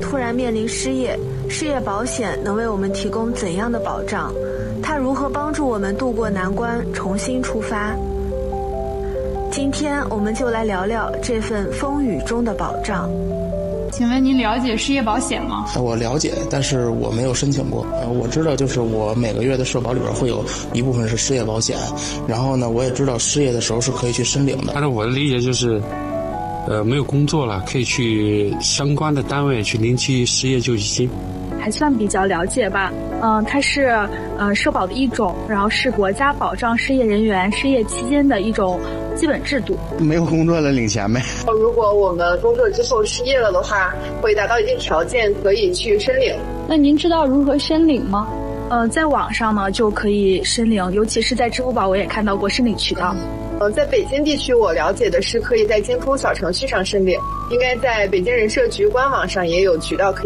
突然面临失业，失业保险能为我们提供怎样的保障？它如何帮助我们渡过难关，重新出发？今天我们就来聊聊这份风雨中的保障。 请问您了解失业保险吗？ 我了解，但是我没有申请过。我知道就是我每个月的社保里边会有一部分是失业保险，然后呢，我也知道失业的时候是可以去申领的。 按照我的理解就是，没有工作了，可以去相关的单位去领取失业救济金。 还算比较了解吧。它是社保的一种，然后是国家保障失业人员失业期间的一种基本制度。 没有工作了领钱呗。 如果我们工作之后失业了的话，会达到一定条件可以去申领。 那您知道如何申领吗？在网上呢就可以申领，尤其是在支付宝我也看到过申领渠道。 在北京地区我了解的是可以在京通小程序上申领，应该在北京人社局官网上也有渠道可以